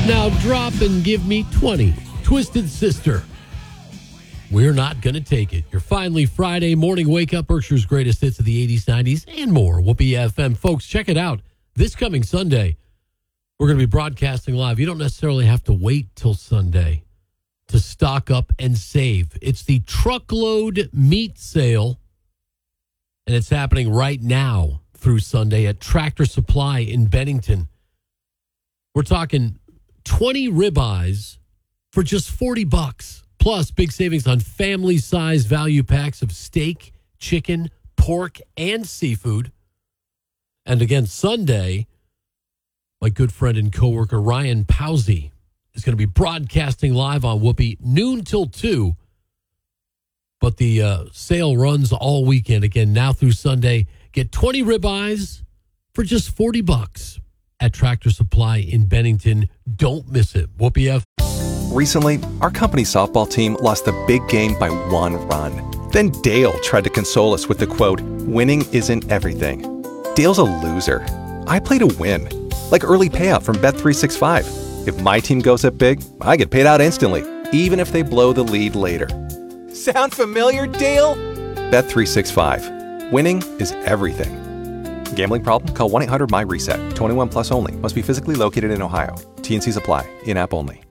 Now drop and give me 20. Twisted Sister. We're not going to take it. Your finally Friday morning wake up, Berkshire's greatest hits of the 80s, 90s, and more. Whoopee FM. Folks, check it out. This coming Sunday, we're going to be broadcasting live. You don't necessarily have to wait till Sunday to stock up and save. It's the truckload meat sale, and it's happening right now through Sunday at Tractor Supply in Bennington. We're talking 20 ribeyes for just $40. Plus, big savings on family-size value packs of steak, chicken, pork, and seafood. And again, Sunday, my good friend and coworker Ryan Powsey is going to be broadcasting live on Whoopee noon till 2. But the sale runs all weekend. Again, now through Sunday. Get 20 ribeyes for just $40 at Tractor Supply in Bennington. Don't miss it. Whoopee F. Recently, our company's softball team lost the big game by 1 run. Then Dale tried to console us with the quote, "Winning isn't everything." Dale's a loser. I play to win. Like early payout from Bet365. If my team goes up big, I get paid out instantly, even if they blow the lead later. Sound familiar, Dale? Bet365. Winning is everything. Gambling problem? Call 1-800-MY-RESET. 21 plus only. Must be physically located in Ohio. T&Cs apply. In-app only.